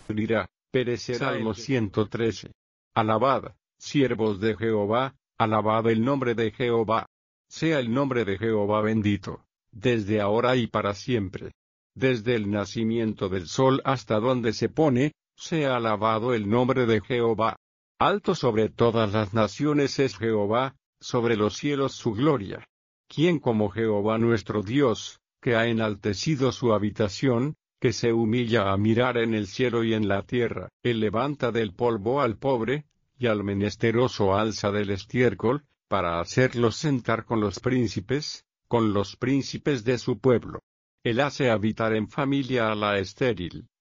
dirá, perecerá. Salmo 113. Alabad, siervos de Jehová, alabad el nombre de Jehová. Sea el nombre de Jehová bendito, desde ahora y para siempre. Desde el nacimiento del sol hasta donde se pone, sea alabado el nombre de Jehová. Alto sobre todas las naciones es Jehová, sobre los cielos su gloria. ¿Quién como Jehová nuestro Dios, que ha enaltecido su habitación, que se humilla a mirar en el cielo y en la tierra? Él levanta del polvo al pobre, y al menesteroso alza del estiércol, para hacerlos sentar con los príncipes de su pueblo. Él hace habitar en familia a la estéril,